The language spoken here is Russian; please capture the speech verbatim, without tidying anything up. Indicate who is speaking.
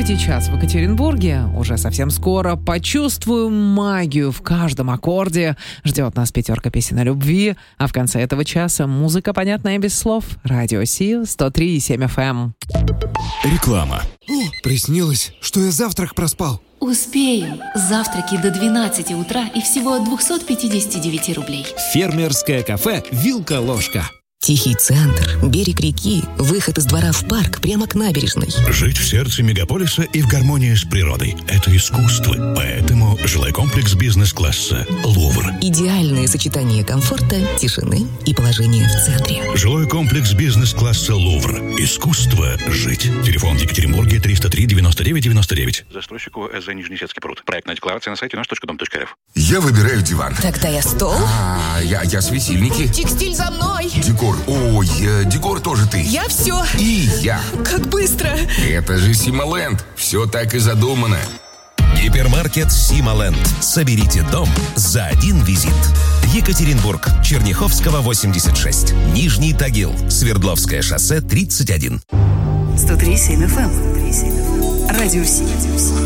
Speaker 1: Третий час в Екатеринбурге. Уже совсем скоро почувствую магию в каждом аккорде. Ждет нас пятерка песен о любви. А в конце этого часа музыка, понятная без слов. Радио Си сто три и семь эф эм.
Speaker 2: Реклама.
Speaker 3: О, приснилось, что я завтрак проспал.
Speaker 4: Успеем. Завтраки до двенадцати утра и всего от двухсот пятидесяти девяти рублей.
Speaker 2: Фермерское кафе «Вилка-ложка».
Speaker 5: Тихий центр, берег реки, выход из двора в парк прямо к набережной.
Speaker 6: Жить в сердце мегаполиса и в гармонии с природой – это искусство. Поэтому жилой комплекс бизнес-класса «Лувр».
Speaker 5: Идеальное сочетание комфорта, тишины и положения в центре.
Speaker 6: Жилой комплекс бизнес-класса «Лувр». Искусство жить. Телефон в Екатеринбурге триста три девяносто девять девяносто девять. Застройщику СЗ Нижнесецкий пруд. Проектная декларация на сайте наш точка дом точка рф.
Speaker 3: Я выбираю диван.
Speaker 5: Тогда я стол.
Speaker 3: А, я, я светильники.
Speaker 5: Текстиль за мной.
Speaker 3: Декор. Ой, э, декор тоже ты.
Speaker 5: Я все.
Speaker 3: И я.
Speaker 5: Как быстро.
Speaker 3: Это же Симоленд. Все так и задумано.
Speaker 7: Гипермаркет Симоленд. Соберите дом за один визит. Екатеринбург, Черняховского, восемьдесят шесть. Нижний Тагил, Свердловское шоссе, тридцать один.
Speaker 8: сто три и семь эф эм. Радио Си.